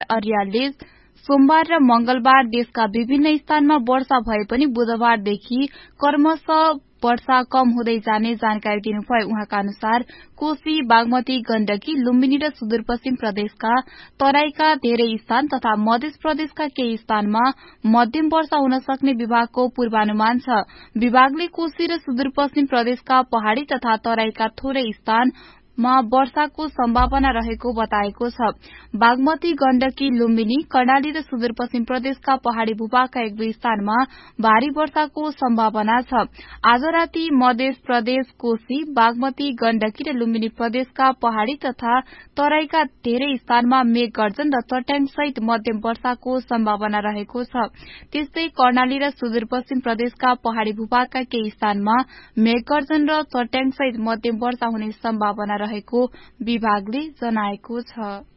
अर्यालले सोमबार र मंगलबार देशका विभिन्न स्थानमा वर्षा भए पनि बुधबारदेखि क्रमशः वर्षा कम हुँदै जाने जानकारी दिनुभयो। उहाँका अनुसार कोशी, बागमती, गण्डकी, लुम्बिनी र सुदूरपश्चिम प्रदेशका तराईका धेरै स्थान तथा मध्य प्रदेशका केही स्थानमा मध्यम वर्षा हुन सक्ने विभागको पूर्वानुमान छ। विभागले कोशी र सुदूरपश्चिम प्रदेशका पहाड़ी तथा तराईका थोरै स्थानमा वर्षाको सम्भावना रहेको बताएको छ। बागमती, गण्डकी, लुम्बिनी, कर्णाली र सुदूरपश्चिम प्रदेशका पहाड़ी भूभागका एक दुई स्थानमा भारी वर्षाको सम्भावना छ। आज राति मध्य प्रदेश, कोशी, बागमती, गण्डकी र लुम्बिनी प्रदेशका पहाड़ी तथा तराईका धेरै स्थानमा मेघ गर्जन र चट्याङ सहित मध्यम वर्षाको सम्भावना रहेको छ। त्यस्तै कर्णाली र सुदूरपश्चिम प्रदेशका पहाड़ी भूभागका केही स्थानमा मेघ गर्जन र चट्याङ सहित मध्यम वर्षा हुने सम्भावना रहेको विभागले जनाएको छ।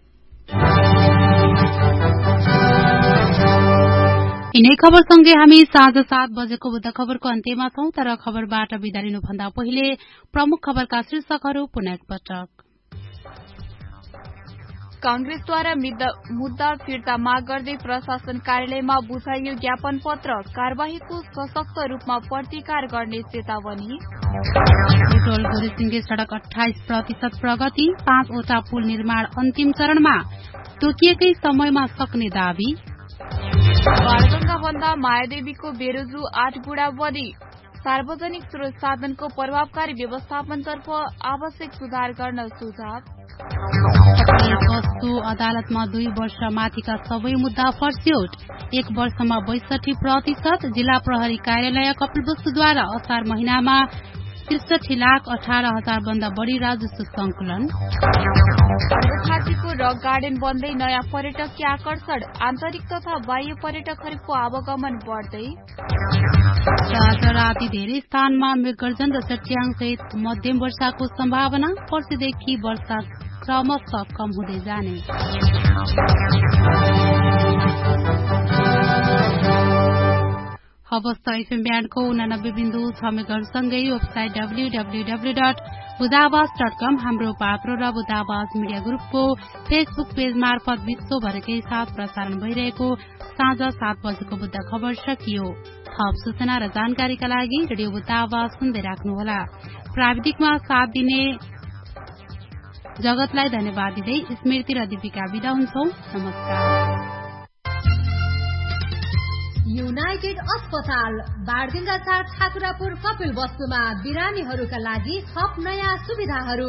यिनै खबरसँगै हामी साँझ 7 बजेको बुद्ध खबरको अन्त्यमा छौं, तर खबरबाट बिदा लिनुभन्दा पहिले प्रमुख खबरका शीर्षकहरू पुनः एकपटक। कांग्रेसद्वारा मुद्दा फिर्ता माग गर्दै प्रशासन कार्यालयमा बुझाइयो ज्ञापन पत्र, कार्यवाहीको सशक्त रूपमा प्रतिकार गर्ने चेतावनी। बुटोल गोरीसिंगे सड़क 28% प्रगति, 5वटा पुल निर्माण अन्तिम चरणमा, तोकिएकै समयमा सक्ने दावी। बाणगंगा भन्दा मायादेवीको बेरोजु 8 बुढा बढी, सार्वजनिक स्रोत साधनको प्रभावकारी व्यवस्थापनतर्फ आवश्यक सुधार गर्न सुझाव। वस्तु अदालतमा 2 वर्ष माथिका सबै मुद्दा फर्स्यौट, 1 वर्षमा 62%। जिल्ला प्रहरी कार्यालय कपिलवस्तुद्वारा असार महिनामा 63,18,000 भन्दा बढ़ी राजस्व संकलन। खाँचीको रक गार्डन बन्दै नयाँ पर्यटकीय आकर्षण, आन्तरिक तथा बाह्य पर्यटकहरूको आवागमन बढ्दै। आज राति धेरै स्थानमा मेघगर्जन र चट्याङ सहित मध्यम वर्षाको सम्भावना, पर्सिदेखि वर्षा क्रमशः कम हुँदै जाने। हवस् एफएम ब्यान्डको 89.6 मेगाहरुसँगै वेबसाइट www.budawas.com, हाम्रो पात्रो र बुदावास मिडिया ग्रुपको फेसबुक पेज मार्फत विश्वभरकै साथ प्रसारण भइरहेको साँझ 7 बजेको बुद्ध खबर सकियो। थप सूचना र जानकारीका लागि रेडियो बुदावास सुन्दै राख्नुहोला। प्राविधिकमा साथ दिने जगतलाई धन्यवाद दिँदै स्मृति र दीपिका बिदा हुन्छौं। नमस्कार। युनाइटेड अस्पताल बाणगंगा 4 ठाकुरापुर कपिलवस्तुमा बिरामीहरूका लागि थप नयाँ सुविधाहरू।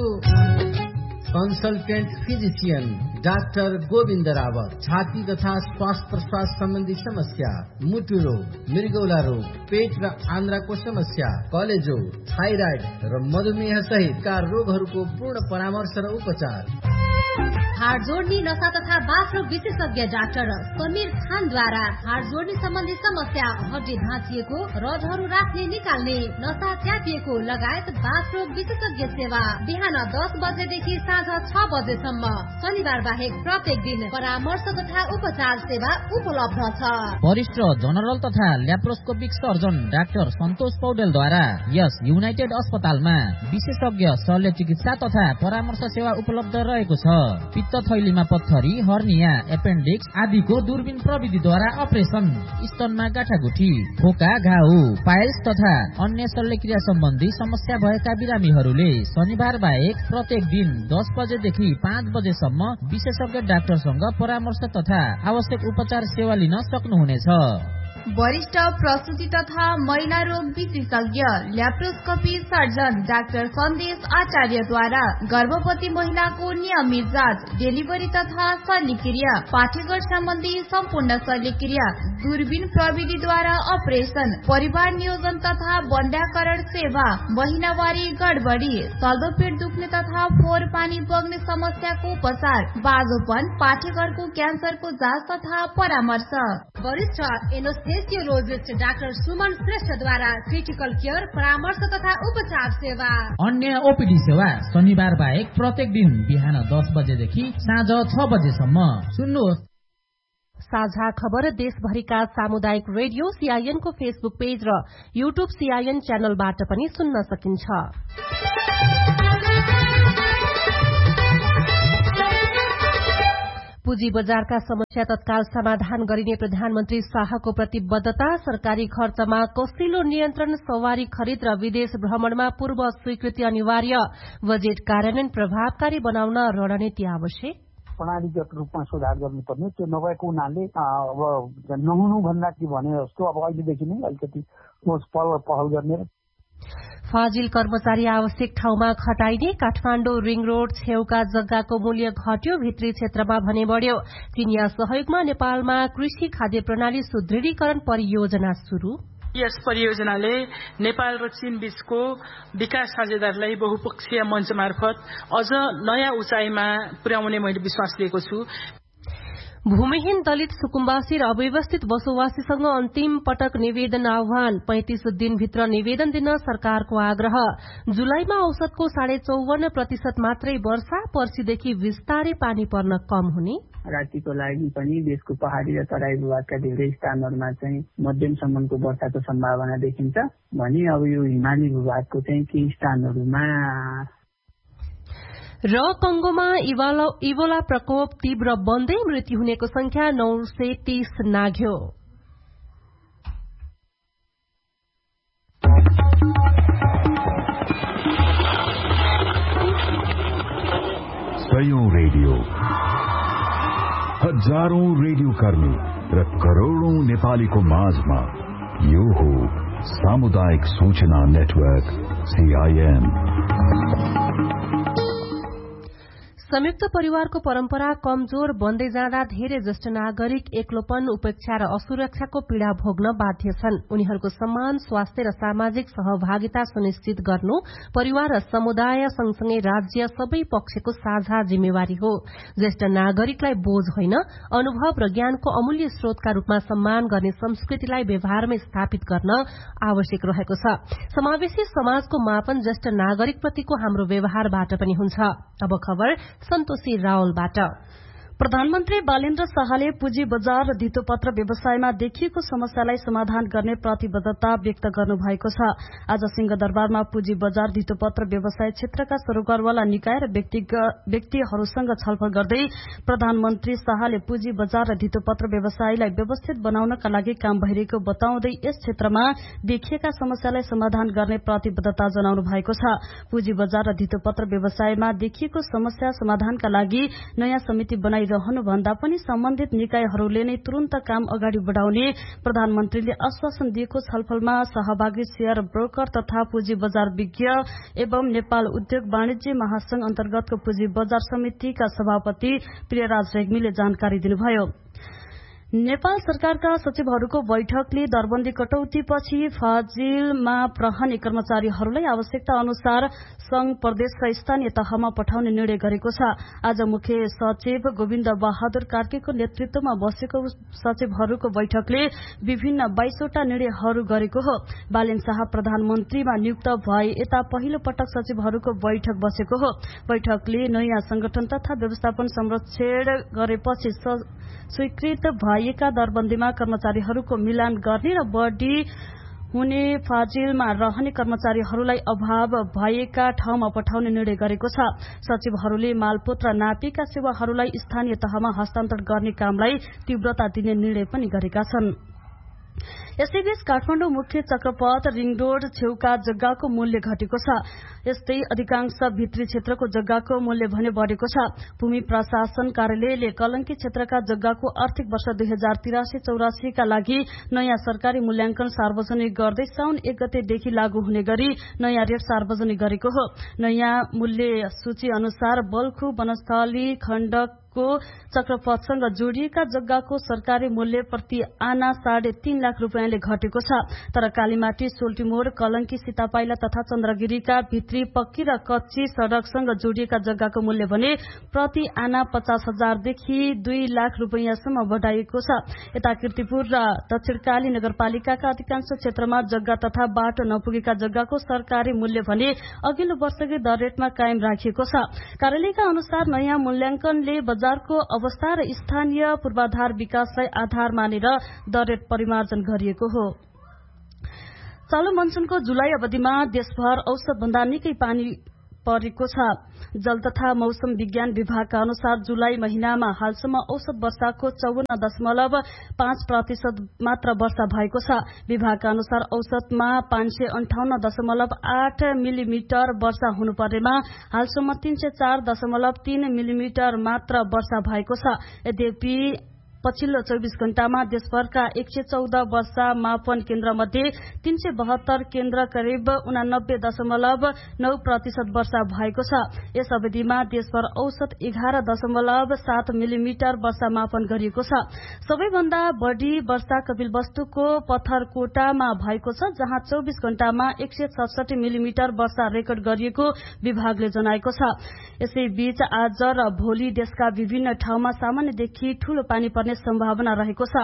Consultant physician doctor Govind Rawat, छाती तथा श्वास प्रश्वास सम्बन्धी समस्या, मुटु रोग, मृगौला रोग, पेट र आन्द्राको समस्या, कलेजो, थाइराइड र मधुमेह सहितका रोगहरूको पूर्ण परामर्श र उपचार। हाड जोड्ने नशा तथा बाथरूम विशेषज्ञ डाक्टर समीर खानद्वारा हाड जोड्ने सम्बन्धी समस्या, हड्डी भाँचिएको, रडहरू राख्ने निकाल्ने, नशा च्यापिएको लगायत बाथरूम विशेषज्ञ सेवा बिहान 10 बजेदेखि साँझ 6 बजेसम्म। शनिबार बाहेक प्रत्येक दिन परामर्श तथा उपचार सेवा उपलब्ध छ। वरिष्ठ जनरल तथा ल्याप्रोस्कोपिक सर्जन डाक्टर सन्तोष पौडेलद्वारा यस युनाइटेड अस्पतालमा विशेषज्ञ शल्य चिकित्सा तथा परामर्श सेवा उपलब्ध रहेको छ। पित्त थैलीमा पत्थरी, हर्निया, एपेन्डिक्स आदिको दूरबीन प्रविधिद्वारा अपरेसन, स्तनमा गाँठागुठी, खोका, घाउ, पाइल्स तथा अन्य शल्यक्रिया सम्बन्धी समस्या भएका बिरामीहरूले शनिबार बाहेक प्रत्येक दिन 10 बजेदेखि 5 बजेसम्म विशेषज्ञ डाक्टरसँग परामर्श तथा आवश्यक उपचार सेवा लिन सक्नुहुनेछ। वरिष्ठ प्रसूति तथा महिला रोग विशेषज्ञ ल्याप्रोस्कोपी सर्जन डाक्टर सन्देश आचार्यद्वारा गर्भवती महिलाको नियमित जाँच, डेलिभरी तथा शल्यक्रिया, पाठेघर सम्बन्धी सम्पूर्ण शल्यक्रिया, दूरबीन प्रविधिद्वारा अपरेसन, परिवार नियोजन तथा बन्ध्याकरण सेवा, महिनावारी गडबडी, चल्दो पेट दुख्ने तथा फोहोर पानी बग्ने समस्याको उपचार, बाजोपन, पाठेघरको क्यान्सरको जाँच तथा परामर्श। वरिष्ठ एनेस्थेसियोलोजिस्ट डाक्टर सुमन श्रेष्ठद्वारा क्रिटिकल केयर, परामर्श तथा उपचार सेवा। अन्य ओपीडी सेवा शनिबार बाहेक प्रत्येक दिन बिहान 10 बजेदेखि साँझ 6 बजेसम्म। सुन्नुहोस्। साझा खबर देशभरिका सामुदायिक रेडियो सीआईएन को फेसबुक पेज र यूट्यूब सीआईएन च्यानलबाट पनि सुन्न सकिन्छ। पुँजी बजारका समस्या तत्काल समाधान गरिने प्रधानमन्त्री शाहको प्रतिबद्धता, सरकारी खर्चमा कसिलो नियन्त्रण, सवारी खरिद र विदेश भ्रमणमा पूर्व स्वीकृति अनिवार्य, बजेट कार्यान्वयन प्रभावकारी बनाउन रणनीति आवश्यक। प्रणालीगत रूपमा सुधार गर्नुपर्ने, त्यो नभएको हुनाले अब नहुनु भन्दा के भने जस्तो अब अहिलेदेखि नै अलिकति पहल गर्ने। फाजिल कर्मचारी आवश्यक ठाउँमा खटाइने, काठमाडौँ रिङ रोड छेउका जग्गाको मूल्य घट्यो, भित्री क्षेत्रमा भने बढ्यो। चिनिया सहयोगमा नेपालमा कृषि खाद्य प्रणाली सुदृढीकरण परियोजना शुरू। यस परियोजनाले नेपाल र चीन बीचको विकास साझेदारीलाई बहुपक्षीय मञ्च मार्फत अझ नयाँ उचाइमा पुर्याउने मैले विश्वास लिएको छु। भूमिहीन दलित सुकुम्बासी र अव्यवस्थित बसोबासीसँग अन्तिम पटक निवेदन आह्वान, 35 दिनभित्र निवेदन दिन सरकारको आग्रह। जुलाईमा औसतको 54% मात्रै वर्षा, पर्सीदेखि विस्तारै पानी पर्न कम हुने। रातिको लागि पनि देशको पहाडी र तराई भूभागका धेरै स्थानहरूमा चाहिँ मध्यमसम्मको वर्षाको सम्भावना देखिन्छ भने अब यो हिमाली भूभागको चाहिँ केही स्थानहरूमा। र कंगोमा इबोला प्रकोप तीव्र बन्दै मृत्यु हुनेको संख्या 930 नाघ्यो। सयौं रेडियो, हजारौं रेडियो कर्मी र करोड़ौं नेपालीको माझमा यो हो सामुदायिक सूचना नेटवर्क CIN। संयुक्त परिवारको परम्परा कमजोर बन्दै जाँदा धेरै ज्येष्ठ नागरिक एक्लोपन, उपेक्षा र असुरक्षाको पीड़ा भोग्न बाध्य छन्। उनीहरूको सम्मान, स्वास्थ्य र सामाजिक सहभागिता सुनिश्चित गर्नु परिवार र समुदाय सँगसँगै राज्य सबै पक्षको साझा जिम्मेवारी हो। ज्येष्ठ नागरिकलाई बोझ होइन, अनुभव र ज्ञानको अमूल्य स्रोतका रूपमा सम्मान गर्ने संस्कृतिलाई व्यवहारमा स्थापित गर्न आवश्यक रहेको छ। समावेशी समाजको मापन ज्येष्ठ नागरिकप्रतिको हाम्रो व्यवहारबाट पनि हुन्छ। अब खबर सन्तोषी रावलबाट। प्रधानमन्त्री बालेन्द्र शाहले पुँजी बजार र धितोपत्र व्यवसायमा देखिएको समस्यालाई समाधान गर्ने प्रतिबद्धता व्यक्त गर्नुभएको छ। आज सिंहदरबारमा पुँजी बजार धितोपत्र व्यवसाय क्षेत्रका सरोकारवाला निकाय र व्यक्तिहरूसँग छलफल गर्दै प्रधानमन्त्री शाहले पुँजी बजार र धितोपत्र व्यवसायलाई व्यवस्थित बनाउनका लागि काम भइरहेको बताउँदै यस क्षेत्रमा देखिएका समस्यालाई समाधान गर्ने प्रतिबद्धता जनाउनु भएको छ। पुँजी बजार र धितोपत्र व्यवसायमा देखिएको समस्या समाधानका लागि नयाँ समिति बनाइ रहनु भन्दा पनि सम्बन्धित निकायहरूले नै तुरन्त काम अगाडि बढाउने प्रधानमन्त्रीले आश्वासन दिएको छलफलमा सहभागी शेयर ब्रोकर तथा पुँजी बजार विज्ञ एवं नेपाल उद्योग वाणिज्य महासंघ अन्तर्गतको पुँजी बजार समितिका सभापति प्रियराज रेग्मीले जानकारी दिनुभयो। नेपाल सरकारका सचिवहरूको बैठकले दरबन्दी कटौतीपछि फाजिलमा रहने कर्मचारीहरूलाई आवश्यकता अनुसार संघ, प्रदेश र स्थानीय तहमा पठाउने निर्णय गरेको छ। आज मुख्य सचिव गोविन्द बहादुर कार्कीको नेतृत्वमा बसेको सचिवहरूको बैठकले विभिन्न 22वटा निर्णयहरू गरेको हो। बालेन शाह प्रधानमन्त्रीमा नियुक्त भए यता पहिलो पटक सचिवहरूको बैठक बसेको हो। बैठकले नयाँ संगठन तथा व्यवस्थापन संरक्षण गरेपछि स्वीकृत भएका दरबन्दीमा कर्मचारीहरूको मिलान गर्ने र बढ़ी हुने फाजिलमा रहने कर्मचारीहरूलाई अभाव भएका ठाउँमा पठाउने निर्णय गरेको छ। सचिवहरूले मालपोत र नापीका सेवाहरूलाई स्थानीय तहमा हस्तान्तरण गर्ने कामलाई तीव्रता दिने निर्णय पनि गरेका छन्। यसैबीच काठमाडौँ मुख्य चक्रपथ रिङ रोड छेउका जग्गाको मूल्य घटेको छ। यस्तै अधिकांश भित्री क्षेत्रको जग्गाको मूल्य भने बढ़ेको छ। भूमि प्रशासन कार्यालयले कलंकी क्षेत्रका जग्गाको आर्थिक वर्ष 2083-84 का लागि नयाँ सरकारी मूल्याङ्कन सार्वजनिक गर्दै साउन 1 गतेदेखि लागू हुने गरी नयाँ रेट सार्वजनिक गरेको हो। नयाँ मूल्य सूची अनुसार बल्खु वनस्थली खण्डको चक्रपथसँग जोडिएका जग्गाको सरकारी मूल्य प्रति आना 3.5 लाख रुपियाँले घटेको छ। तर कालीमाटी, सोल्टीमोर, कलंकी, सीतापाइला तथा चन्द्रगिरीका भित्री पक्की र कच्ची सड़कसँग जोडिएका जग्गाको मूल्य भने प्रति आना 50,000 देखि 2 लाख रुपियाँसम्म बढाइएको छ। यता कीर्तिपुर र दक्षिणकाली नगरपालिकाका अधिकांश क्षेत्रमा जग्गा तथा बाटो नपुगेका जग्गाको सरकारी मूल्य भने अघिल्लो वर्षकै दर रेटमा कायम राखिएको छ। कार्यालयका अनुसार नयाँ मूल्याङ्कनले बजारको अवस्था र स्थानीय पूर्वाधार विकासलाई आधार मानेर दर रेट परिमार्जन गरिएको हो। चालू मनसूनको जुलाई अवधिमा देशभर औसत भन्दा निकै पानी परेको छ। जल तथा मौसम विज्ञान विभागका अनुसार जुलाई महिनामा हालसम्म औसत वर्षाको 54.5% मात्र वर्षा भएको छ। विभागका अनुसार औसतमा 558.8 मिलिमिटर वर्षा हुनुपर्नेमा हालसम्म 304.3 मिलिमिटर मात्र वर्षा भएको छ। यद्यपि पछिल्लो 24 घण्टामा देशभरका 114 वर्षा मापन केन्द्र मध्ये 372 केन्द्र करिब 89.9% वर्षा भएको छ। यस अवधिमा देशभर औसत 11.7 मिलिमिटर वर्षा मापन गरिएको छ। सबैभन्दा बढ़ी वर्षा कपिलवस्तुको पत्थरकोटामा भएको छ, जहाँ 24 घण्टामा 167 मिलिमिटर वर्षा रेकर्ड गरिएको विभागले जनाएको छ। यसैबीच आज र भोलि देशका विभिन्न ठाउँमा सामान्यदेखि ठूलो पानी पर्ने सम्भावना रहेको छ।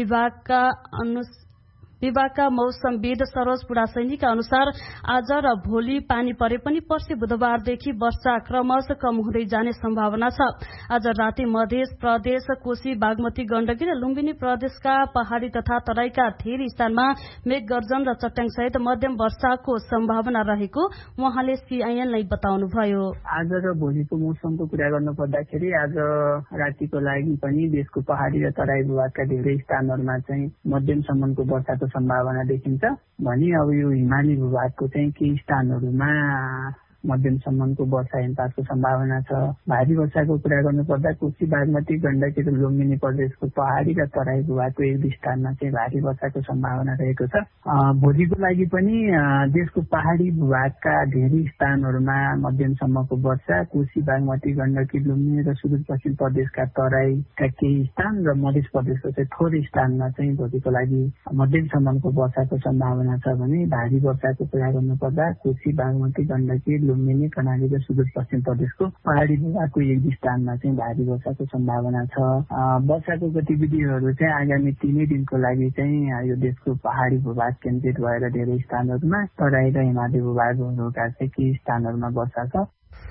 विभागका मौसमविद सरोज पुडासैनीका अनुसार आज र भोलि पानी परे पनि पर्सि बुधबारदेखि वर्षा क्रमशः कम हुँदै जाने सम्भावना छ। आज राति मध्य प्रदेश, कोशी, बागमती, गण्डकी र लुम्बिनी प्रदेशका पहाड़ी तथा तराईका धेरै स्थानमा मेघगर्जन र चट्याङसहित मध्यम वर्षाको सम्भावना रहेको उहाँले सीआईएनलाई बताउनुभयो। आज र भोलिको मौसमको कुरा गर्नुपर्दाखेरि आज रातिको लागि पनि देशको पहाड़ी र तराई भूभागका धेरै स्थानहरूमा चाहिँ मध्यमसम्मको वर्षाको सम्भावना देखिन्छ भने अब यो हिमाली भूभागको चाहिँ केही स्थानहरूमा मध्यमसम्मको वर्षा हिमपातको सम्भावना छ। भारी वर्षाको कुरा गर्नुपर्दा कोशी, बागमती, गण्डकी र लुम्बिनी प्रदेशको पहाड़ी र तराई भूभागको एक दुई स्थानमा चाहिँ भारी वर्षाको सम्भावना रहेको छ। भोलिको लागि पनि देशको पहाड़ी भूभागका धेरै स्थानहरूमा मध्यमसम्मको वर्षा, कोशी, बागमती, गण्डकी, लुम्बिनी र सुदूरपश्चिम प्रदेशका तराईका केही स्थान र मध्य प्रदेशको चाहिँ थोरै स्थानमा चाहिँ भोलिको लागि मध्यमसम्मको वर्षाको सम्भावना छ भने भारी वर्षाको कुरा गर्नुपर्दा कोशी, बागमती, गण्डकी, लुम्बिनी, कर्णाली र सुदूरपश्चिम प्रदेशको पहाड़ी भूभागको एक दुई स्थानमा चाहिँ भारी वर्षाको सम्भावना छ। वर्षाको गतिविधिहरू चाहिँ आगामी 3 दिनको लागि चाहिँ यो देशको पहाड़ी भूभाग केन्द्रित भएर धेरै स्थानहरूमा, तराई र हिमाली भूभागहरूका चाहिँ केही स्थानहरूमा वर्षा छ।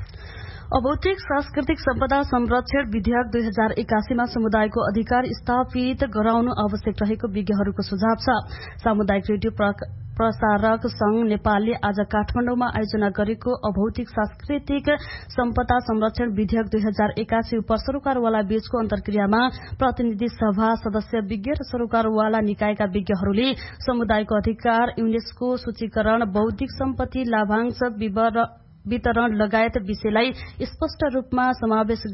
अभौतिक सांस्कृतिक सम्पदा संरक्षण विधेयक 2081 मा समुदायको अधिकार स्थापित गराउनु आवश्यक रहेको विज्ञहरूको सुझाव छ। सामुदायिक रेडियो प्रसारक संघ नेपालले आज काठमाडौँमा आयोजना गरेको अभौतिक सांस्कृतिक सम्पदा संरक्षण विधेयक 2081 उप सरोकारवाला बीचको अन्तर्क्रियामा प्रतिनिधि सभा सदस्य, विज्ञ र सरोकारवाला निकायका विज्ञहरूले समुदायको अधिकार, युनेस्को सूचीकरण, बौद्धिक सम्पत्ति लाभांश वितरण लगायत विषयलाई स्पष्ट रूपमा समावेश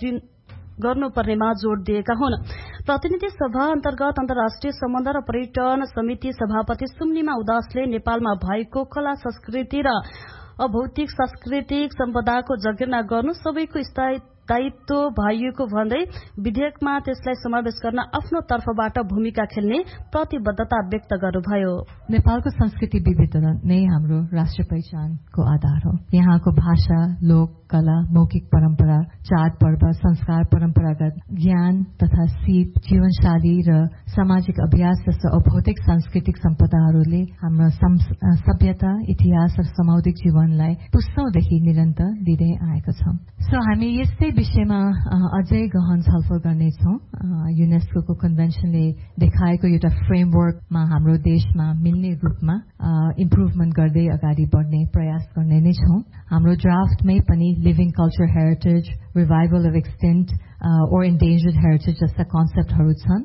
गर्नुपर्नेमा जोड़ दिएका हुन्। प्रतिनिधि सभा अन्तर्गत अन्तर्राष्ट्रिय सम्बन्ध र पर्यटन समिति सभापति सुम्निमा उदासले नेपालमा भएको कला, संस्कृति र अभौतिक सांस्कृतिक सम्पदाको जगेर्ना गर्नु सबैको दायित्व भइएको भन्दै विधेयकमा त्यसलाई समावेश गर्न आफ्नो तर्फबाट भूमिका खेल्ने प्रतिबद्धता व्यक्त गर्नुभयो। नेपालको संस्कृति विविधता नै हाम्रो राष्ट्रिय पहिचानको आधार हो। यहाँको भाषा, लोक कला, मौखिक परम्परा, चाड पर्व, संस्कार, परम्परागत ज्ञान तथा सिप, जीवनशैली र सामाजिक अभ्यास जस्ता अभौतिक सांस्कृतिक सम्पदाहरूले हाम्रो सभ्यता, इतिहास र सामुदायिक जीवनलाई पुस्तौंदेखि निरन्तर दिँदै आएका छौं। हामी यस्तै विषयमा अझै गहन छलफल गर्नेछौं। युनेस्को कन्भेन्सनले देखाएको एउटा फ्रेमवर्कमा हाम्रो देशमा मिल्ने रूपमा इम्प्रुभमेन्ट गर्दै अगाडि बढ्ने प्रयास गर्ने नै छौं। हाम्रो ड्राफ्टमै पनि living culture heritage, revival of extent or endangered heritage जस्ता कन्सेप्टहरू छन्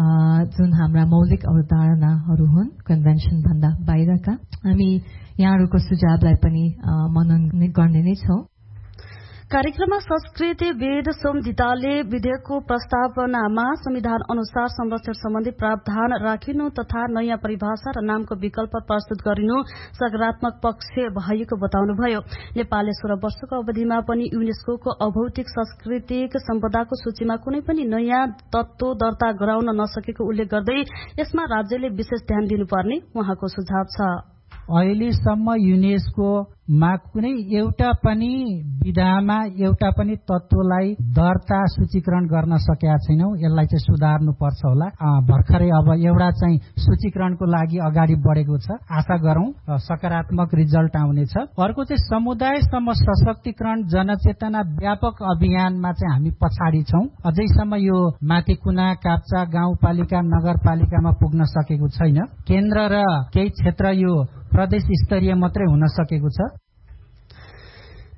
जुन हाम्रा मौलिक अवधारणाहरू हुन् कन्भेन्सन भन्दा बाहिरका। हामी यहाँहरूको सुझावलाई पनि मनन गर्ने नै छौं। कार्यक्रममा संस्कृतिविद सोमजिताले विधेयकको प्रस्तावनामा संविधान अनुसार संरक्षण सम्बन्धी प्रावधान राखिनु तथा नयाँ परिभाषा र नामको विकल्प प्रस्तुत गरिनु सकारात्मक पक्ष भएको बताउनुभयो। नेपालले 16 वर्षको अवधिमा पनि युनेस्को अभौतिक सांस्कृतिक सम्पदाको सूचीमा कुनै पनि नयाँ तत्त्व दर्ता गराउन नसकेको उल्लेख गर्दै यसमा राज्यले विशेष ध्यान दिनुपर्ने उहाँको सुझाव छ। अहिलेसम्म युनेस्कोमा कुनै एउटा पनि विधामा एउटा पनि तत्त्वलाई दर्ता सूचीकरण गर्न सकेका छैनौं। यसलाई चाहिँ सुधार्नुपर्छ होला। भर्खरै अब एउटा चाहिँ सूचीकरणको लागि अगाडि बढेको छ। आशा गरौं सकारात्मक रिजल्ट आउनेछ। अर्को चाहिँ समुदायसम्म सशक्तिकरण जनचेतना व्यापक अभियानमा चाहिँ हामी पछाडि छौं। अझैसम्म यो माथि कुना, काप्चा गाउँपालिका, नगरपालिकामा पुग्न सकेको छैन। केन्द्र र केही क्षेत्र यो प्रदेश स्तरीय मात्रै हुन सकेको छ।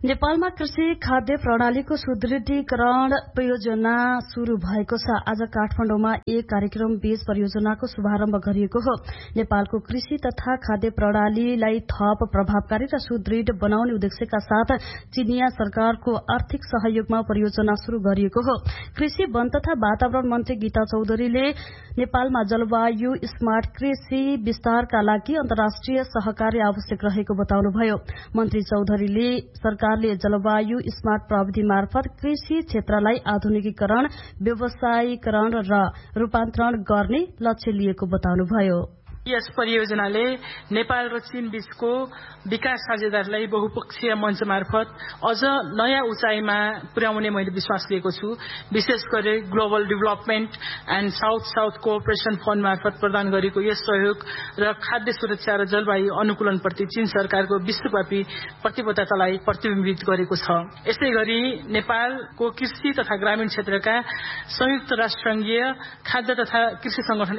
नेपालमा कृषि खाद्य प्रणालीको सुदृढीकरण परियोजना शुरू भएको छ। आज काठमाडौँमा एक कार्यक्रम बीज परियोजनाको शुभारम्भ गरिएको हो। नेपालको कृषि तथा खाद्य प्रणालीलाई थप प्रभावकारी र सुदृढ बनाउने उद्देश्यका साथ चीनिया सरकारको आर्थिक सहयोगमा परियोजना शुरू गरिएको हो। कृषि वन तथा वातावरण मन्त्री गीता चौधरीले नेपालमा जलवायु स्मार्ट कृषि विस्तारका लागि अन्तर्राष्ट्रिय सहकार्य आवश्यक रहेको बताउनुभयो। मन्त्री चौधरीले सरकारले जलवायु स्मार्ट प्रविधि मार्फत कृषि क्षेत्रलाई आधुनिकीकरण, व्यवसायीकरण र रूपान्तरण गर्ने लक्ष्य लिएको बताउनुभयो। यस परियोजनाले नेपाल र चीन बीचको विकास साझेदारलाई बहुपक्षीय मञ्च मार्फत अझ नयाँ उचाइमा पुर्याउने मैले विश्वास लिएको छु। विशेष गरी global development and south south cooperation fund मार्फत प्रदान गरेको यस सहयोग र खाद्य सुरक्षा र जलवायु अनुकूलनप्रति चीन सरकारको विश्वव्यापी प्रतिबद्धतालाई प्रतिबिम्बित गरेको छ। यसै गरी नेपालको कृषि तथा ग्रामीण क्षेत्रका संयुक्त राष्ट्रसङ्घीय खाद्य तथा कृषि संगठन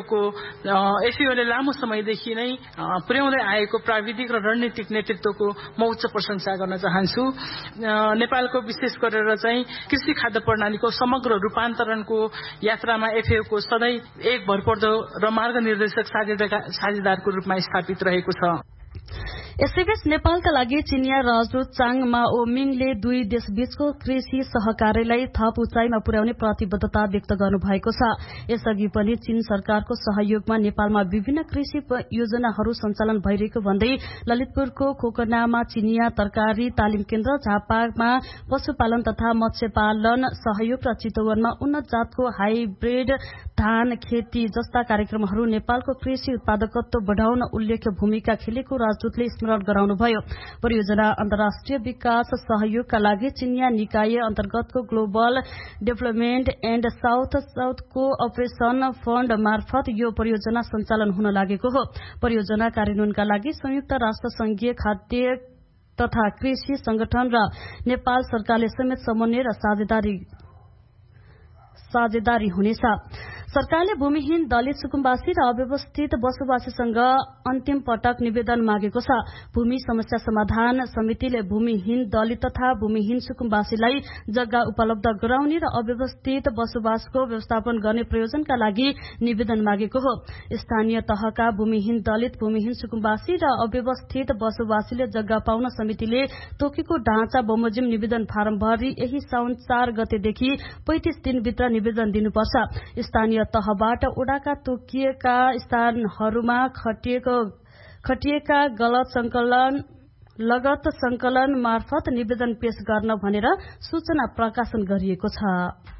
एफएओ लामो समयदेखि नै पुर्याउँदै आएको प्राविधिक र रणनीतिक नेतृत्वको म उच्च प्रशंसा गर्न चाहन्छु। नेपालको विशेष गरेर चाहिँ कृषि खाद्य प्रणालीको समग्र रूपान्तरणको यात्रामा एफएओको सधैँ एक भरपर्दो र मार्गनिर्देशक साझेदारको रूपमा स्थापित रहेको छ। यसैबीच नेपालका लागि चीनिया राजदूत चाङ माओमिङले दुई देशबीचको कृषि सहकार्यलाई थप उचाइमा पुर्याउने प्रतिबद्धता व्यक्त गर्नुभएको छ। यसअघि पनि चीन सरकारको सहयोगमा नेपालमा विभिन्न कृषि योजनाहरू सञ्चालन भइरहेको भन्दै ललितपुरको खोकनामा चिनिया तरकारी तालिम केन्द्र, झापामा पशुपालन तथा मत्स्यपालन सहयोग र चितवनमा उन्नत जातको हाइब्रिड धान खेती जस्ता कार्यक्रमहरू नेपालको कृषि उत्पादकत्व बढ़ाउन उल्लेख्य भूमिका खेलेको राजदूतले स्मरण गराउनुभयो। परियोजना अन्तर्राष्ट्रिय विकास सहयोगका लागि चिनिया निकाय अन्तर्गतको global development and south south cooperation fund मार्फत यो परियोजना सञ्चालन हुन लागेको हो। परियोजना कार्यान्वयनका लागि संयुक्त राष्ट्र संघीय खाद्य तथा कृषि संगठन र नेपाल सरकारले समेत समन्वय र साझेदारी हुनेछ। सरकारले भूमिहीन दलित सुकुम्बासी र अव्यवस्थित बसोबासीसँग अन्तिम पटक निवेदन मागेको छ। भूमि समस्या समाधान समितिले भूमिहीन दलित तथा भूमिहीन सुकुम्बासीलाई जग्गा उपलब्ध गराउने र अव्यवस्थित बसोबासको व्यवस्थापन गर्ने प्रयोजनका लागि निवेदन मागेको हो। स्थानीय तहका भूमिहीन दलित, भूमिहीन सुकुम्बासी र अव्यवस्थित बसोबासीले जग्गा पाउन समितिले तोकेको ढाँचा बमोजिम निवेदन फारम भरी यही साउन 4 गतेदेखि 35 दिनभित्र निवेदन दिनुपर्छ। स्थानीय तहबाट ओडाका तोकिएका स्थानहरूमा खटिएका लगत संकलन मार्फत निवेदन पेश गर्न भनेर सूचना प्रकाशन गरिएको छ।